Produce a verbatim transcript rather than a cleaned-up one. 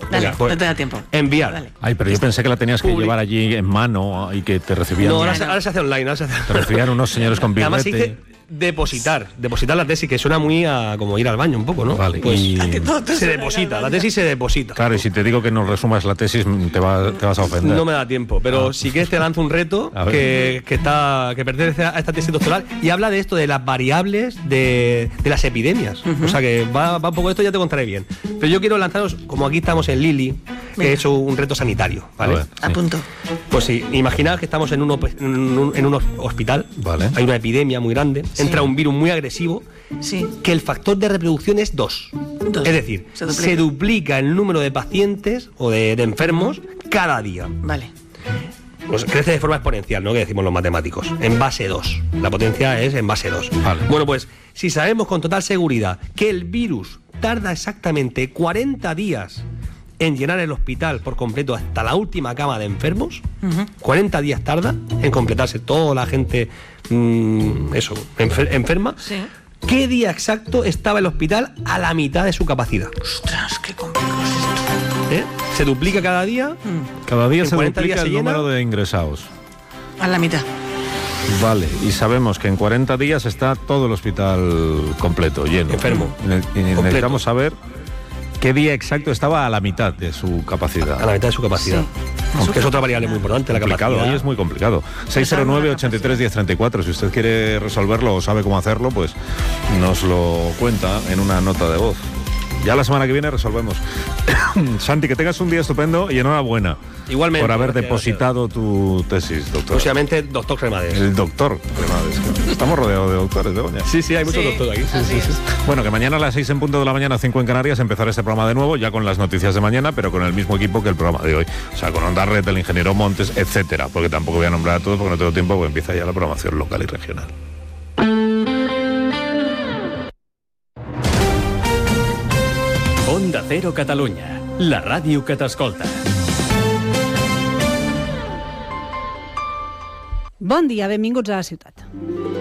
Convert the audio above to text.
Dale, pues, no te da tiempo. Enviar. Dale. Ay, pero yo pensé que la tenías que Public- llevar allí en mano y que te recibían. No, ahora se, ahora se hace online. Ahora se hace... Te recibían unos señores con Además birrete. dice depositar, depositar la tesis, que suena muy a como ir al baño un poco, ¿no? Vale, Pues y- A ti todo te se suena deposita, ir la al tesis se deposita. Claro, y si te digo que nos resumas la tesis, te, va- te vas a ofender. No me da tiempo, pero Ah. sí que te lanzo un reto A ver. que, que está que pertenece a esta tesis doctoral y habla de esto, de las variables de, de las epidemias. O sea que va, va un poco esto, ya te contaré bien. Pero yo quiero lanzaros, como aquí estamos en Lili, Venga. he hecho un reto sanitario, ¿vale? A ver. A Sí. punto. Pues sí, imaginad que estamos en un, op- en un, en un hospital, Vale. hay una epidemia muy grande, Sí. entra un virus muy agresivo, Sí. que el factor de reproducción es dos. Dos. Es decir, Se duplica. se duplica el número de pacientes o de, de enfermos cada día. Vale. Pues crece de forma exponencial, ¿no? Que decimos los matemáticos. En base dos. La potencia es en base dos. Vale. Bueno, pues si sabemos con total seguridad que el virus tarda exactamente cuarenta días en llenar el hospital por completo hasta la última cama de enfermos, Ujú. cuarenta días tarda en completarse toda la gente, mmm, eso, enfer- enferma. Sí. ¿Qué día exacto estaba el hospital a la mitad de su capacidad? Ostras, qué complicado es esto. ¿Eh? ¿Se duplica cada día? Cada día ¿En se cuarenta duplica días el se llena? número de ingresados. A la mitad. Vale, y sabemos que en cuarenta días está todo el hospital completo, lleno. Enfermo. Y ne- y Completo. necesitamos saber qué día exacto estaba a la mitad de su capacidad. A la mitad de su capacidad. Sí. Que es otra variable muy importante, la complicado, capacidad. hoy es muy complicado. seis cero nueve, ochenta y tres, diez treinta y cuatro. Si usted quiere resolverlo o sabe cómo hacerlo, pues nos lo cuenta en una nota de voz. Ya la semana que viene resolvemos. Santi, que tengas un día estupendo y enhorabuena. Igualmente, por haber gracias, depositado tu tesis, doctor. Próximamente, doctor Cremades. El doctor Cremades. Estamos rodeados de doctores, de Begoña. Sí, sí, hay muchos Sí, doctores aquí. Sí, así sí, sí. es. Bueno, que mañana a las seis en punto de la mañana, cinco en Canarias, empezará este programa de nuevo, ya con las noticias de mañana, pero con el mismo equipo que el programa de hoy. O sea, con Onda Red, el ingeniero Montes, etcétera. Porque tampoco voy a nombrar a todos porque no tengo tiempo, porque empieza ya la programación local y regional. Onda Cero Catalunya, la ràdio que t'escolta. Bon dia, benvinguts a la ciutat.